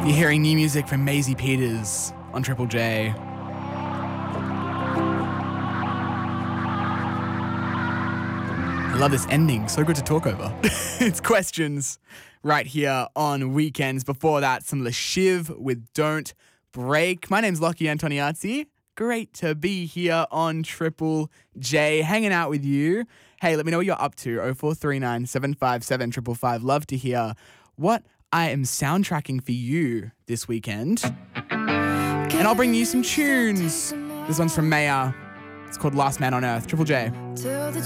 You're hearing new music from Maisie Peters on Triple J. I love this ending. So good to talk over. It's Questions right here on Weekends. Before that, some Le Shiv with Don't Break. My name's Lockie Antoniazzi. Great to be here on Triple J, hanging out with you. Hey, let me know what you're up to. 0439 757 555. Love to hear what I am soundtracking for you this weekend. And I'll bring you some tunes. This one's from Maya. It's called Last Man on Earth. Triple J.